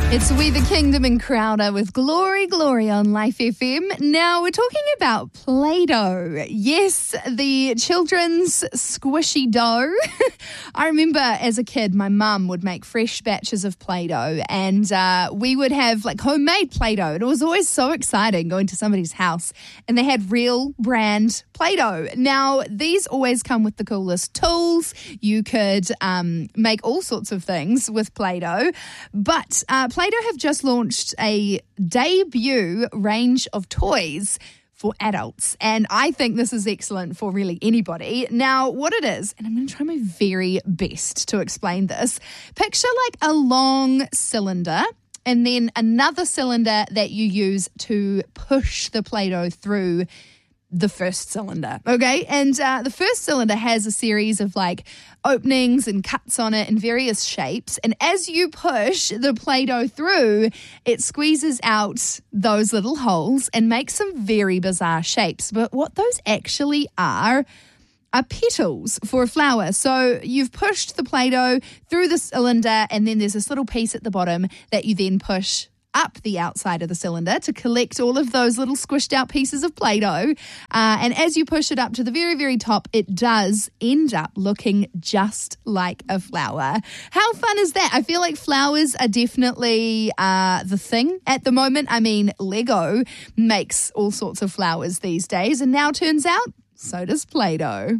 It's We the Kingdom and Crowder with Glory, Glory on Life FM. Now we're talking about Play-Doh. Yes, the children's squishy dough. I remember as a kid, my mum would make fresh batches of Play-Doh and we would have like homemade Play-Doh. And it was always so exciting going to somebody's house and they had real brand Play-Doh. Now, these always come with the coolest tools. You could make all sorts of things with Play-Doh, but Play-Doh have just launched a debut range of toys for adults, and I think this is excellent for really anybody. Now, what it is, and I'm going to try my very best to explain this, picture like a long cylinder and then another cylinder that you use to push the Play-Doh through the first cylinder, okay? And the first cylinder has a series of like openings and cuts on it in various shapes. And as you push the Play-Doh through, it squeezes out those little holes and makes some very bizarre shapes. But what those actually are petals for a flower. So you've pushed the Play-Doh through the cylinder and then there's this little piece at the bottom that you then push up the outside of the cylinder to collect all of those little squished out pieces of Play-Doh. And as you push it up to the very, very top, it does end up looking just like a flower. How fun is that? I feel like flowers are definitely the thing at the moment. I mean, Lego makes all sorts of flowers these days, and now turns out so does Play-Doh.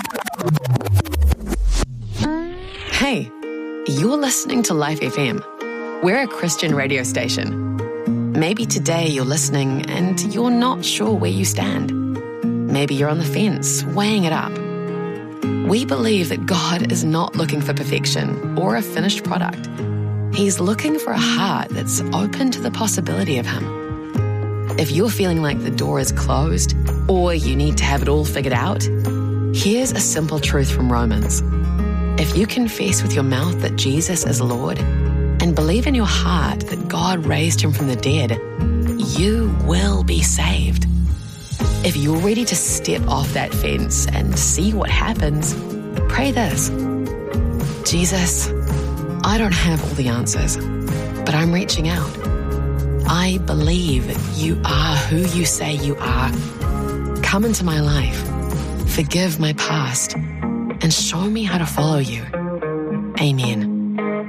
Hey, you're listening to Life FM. We're a Christian radio station. Maybe today you're listening and you're not sure where you stand. Maybe you're on the fence, weighing it up. We believe that God is not looking for perfection or a finished product. He's looking for a heart that's open to the possibility of Him. If you're feeling like the door is closed or you need to have it all figured out, here's a simple truth from Romans. If you confess with your mouth that Jesus is Lord and believe in your heart that God raised Him from the dead, you will be saved. If you're ready to step off that fence and see what happens, pray this. Jesus, I don't have all the answers, but I'm reaching out. I believe you are who you say you are. Come into my life, forgive my past, and show me how to follow you. Amen.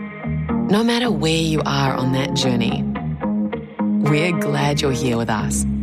No matter where you are on that journey, we're glad you're here with us.